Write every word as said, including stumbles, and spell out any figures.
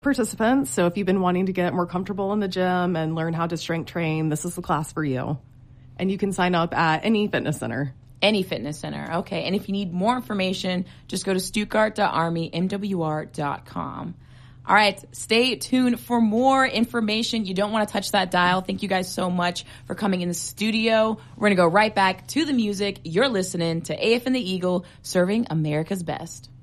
participants. So if you've been wanting to get more comfortable in the gym and learn how to strength train, this is the class for you. And you can sign up at any fitness center. Any fitness center. Okay. And if you need more information, just go to stuttgart dot army m w r dot com. All right. Stay tuned for more information. You don't want to touch that dial. Thank you guys so much for coming in the studio. We're going to go right back to the music. You're listening to A F and the Eagle, serving America's best.